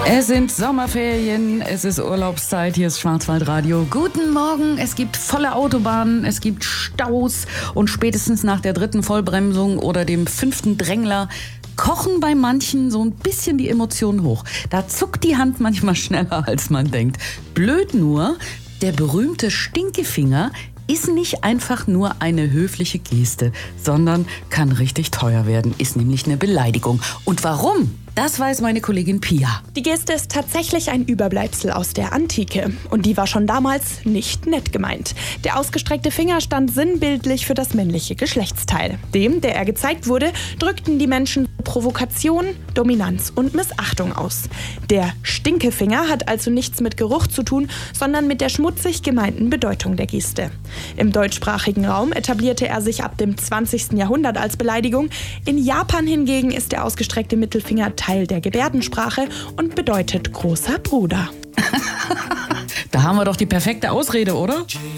Es sind Sommerferien, es ist Urlaubszeit, hier ist Schwarzwaldradio. Guten Morgen, es gibt volle Autobahnen, es gibt Staus und spätestens nach der 3. Vollbremsung oder dem 5. Drängler kochen bei manchen so ein bisschen die Emotionen hoch. Da zuckt die Hand manchmal schneller, als man denkt. Blöd nur, der berühmte Stinkefinger ist nicht einfach nur eine höfliche Geste, sondern kann richtig teuer werden, ist nämlich eine Beleidigung. Und warum? Das weiß meine Kollegin Pia. Die Geste ist tatsächlich ein Überbleibsel aus der Antike. Und die war schon damals nicht nett gemeint. Der ausgestreckte Finger stand sinnbildlich für das männliche Geschlechtsteil. Dem, der er gezeigt wurde, drückten die Menschen Provokation, Dominanz und Missachtung aus. Der Stinkefinger hat also nichts mit Geruch zu tun, sondern mit der schmutzig gemeinten Bedeutung der Geste. Im deutschsprachigen Raum etablierte er sich ab dem 20. Jahrhundert als Beleidigung. In Japan hingegen ist der ausgestreckte Mittelfinger Teil der Gebärdensprache und bedeutet großer Bruder. Da haben wir doch die perfekte Ausrede, oder?